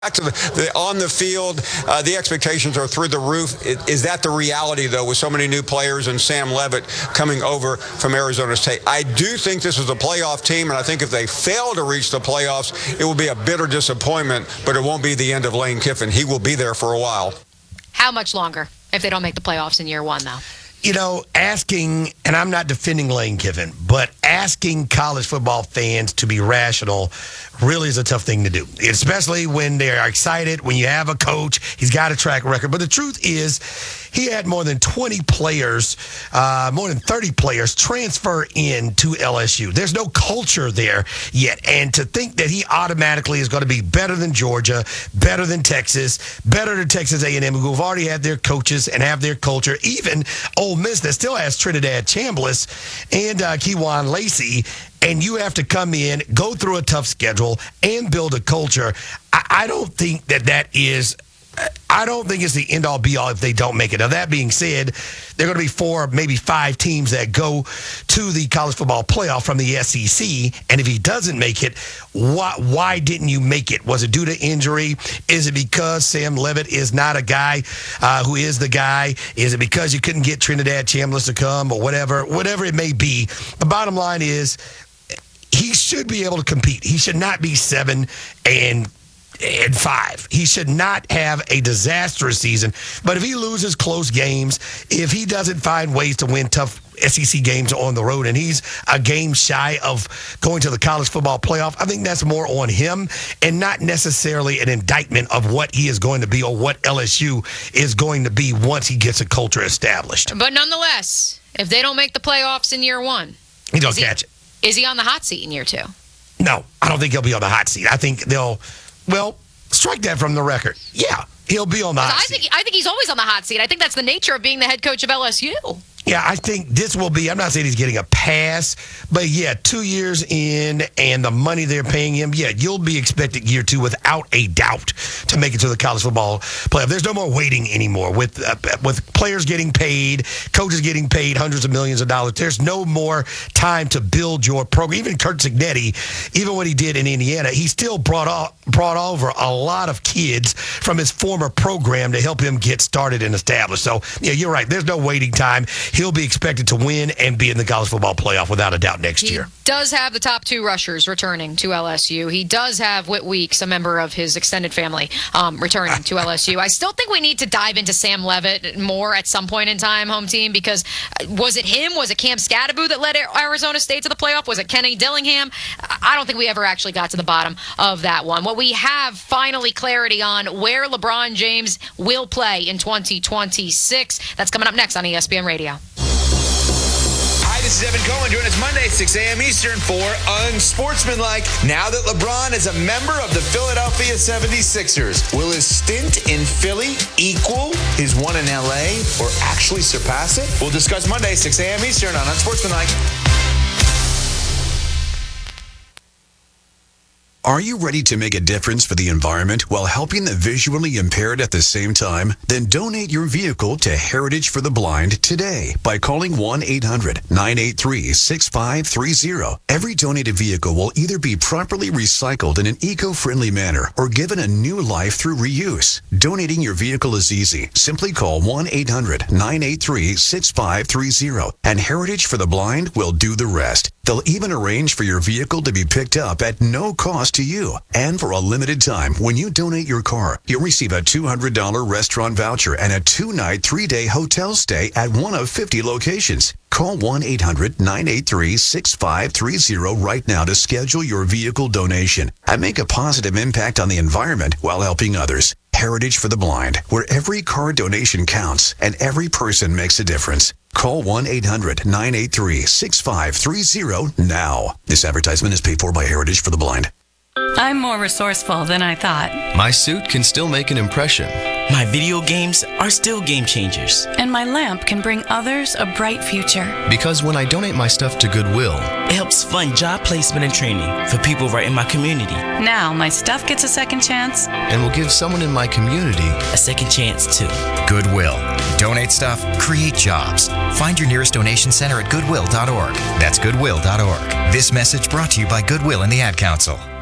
Back to the on the field, the expectations are through the roof. Is that the reality, though, with so many new players and Sam Leavitt coming over from Arizona State? I do think this is a playoff team, and I think if they fail to reach the playoffs, it will be a bitter disappointment, but it won't be the end of Lane Kiffin. He will be there for a while. How much longer if they don't make the playoffs in year one, though? You know, asking, and I'm not defending Lane Kiffin, but asking college football fans to be rational really is a tough thing to do, especially when they are excited, when you have a coach, he's got a track record. But the truth is, he had more than 20 players, more than 30 players transfer in to LSU. There's no culture there yet. And to think that he automatically is going to be better than Georgia, better than Texas, better than Texas A&M, who have already had their coaches and have their culture, even Ole Miss that still has Trinidad Chambliss and Kewan Lacey, and you have to come in, go through a tough schedule, and build a culture. I don't think that is... I don't think it's the end-all, be-all if they don't make it. Now, that being said, there are going to be 4, maybe 5 teams that go to the college football playoff from the SEC, and if he doesn't make it, why didn't you make it? Was it due to injury? Is it because Sam Leavitt is not a guy who is the guy? Is it because you couldn't get Trinidad Chambliss to come or whatever it may be? The bottom line is he should be able to compete. He should not be 7 and 5. He should not have a disastrous season. But if he loses close games, if he doesn't find ways to win tough SEC games on the road, and he's a game shy of going to the college football playoff, I think that's more on him and not necessarily an indictment of what he is going to be or what LSU is going to be once he gets a culture established. But nonetheless, if they don't make the playoffs in year one, he don't catch it. Is he on the hot seat in year 2? No, I don't think he'll be on the hot seat. I think well, strike that from the record. Yeah, he'll be on the hot seat. I think he's always on the hot seat. I think that's the nature of being the head coach of LSU. Yeah, I think this will be, I'm not saying he's getting a pass, but yeah, 2 years in and the money they're paying him, yeah, you'll be expected year 2 without a doubt to make it to the college football playoff. There's no more waiting anymore with players getting paid, coaches getting paid hundreds of millions of dollars. There's no more time to build your program. Even Curt Cignetti, even what he did in Indiana, he still brought over a lot of kids from his former program to help him get started and established. So, yeah, you're right. There's no waiting time. He'll be expected to win and be in the college football playoff without a doubt next year. He does have the top 2 rushers returning to LSU. He does have Whit Weeks, a member of his extended family, returning to LSU. I still think we need to dive into Sam Leavitt more at some point in time, home team, because was it him? Was it Cam Scatteraboo that led Arizona State to the playoff? Was it Kenny Dillingham? I don't think we ever actually got to the bottom of that one. What we have finally clarity on where LeBron James will play in 2026. That's coming up next on ESPN Radio. Hi, this is Evan Cohen. Join us Monday, 6 a.m. Eastern for Unsportsmanlike. Now that LeBron is a member of the Philadelphia 76ers, will his stint in Philly equal his one in L.A. or actually surpass it? We'll discuss Monday, 6 a.m. Eastern on Unsportsmanlike. Are you ready to make a difference for the environment while helping the visually impaired at the same time? Then donate your vehicle to Heritage for the Blind today by calling 1-800-983-6530. Every donated vehicle will either be properly recycled in an eco-friendly manner or given a new life through reuse. Donating your vehicle is easy. Simply call 1-800-983-6530 and Heritage for the Blind will do the rest. They'll even arrange for your vehicle to be picked up at no cost to you. And for a limited time, when you donate your car, you'll receive a $200 restaurant voucher and a 2-night, 3-day hotel stay at one of 50 locations. Call 1-800-983-6530 right now to schedule your vehicle donation and make a positive impact on the environment while helping others. Heritage for the Blind, where every car donation counts and every person makes a difference. Call 1-800-983-6530 now. This advertisement is paid for by Heritage for the Blind. I'm more resourceful than I thought. My suit can still make an impression. My video games are still game changers. And my lamp can bring others a bright future. Because when I donate my stuff to Goodwill, it helps fund job placement and training for people right in my community. Now my stuff gets a second chance. And will give someone in my community a second chance too. Goodwill. Donate stuff, create jobs. Find your nearest donation center at goodwill.org. That's goodwill.org. This message brought to you by Goodwill and the Ad Council.